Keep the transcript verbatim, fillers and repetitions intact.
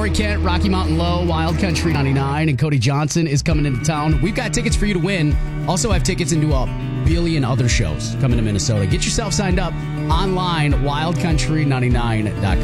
Corey Kent, Rocky Mountain Low, Wild Country ninety-nine, and Cody Johnson is coming into town. We've got tickets for you to win. Also have tickets into a billion other shows coming to Minnesota. Get yourself signed up online, wild country ninety-nine dot com.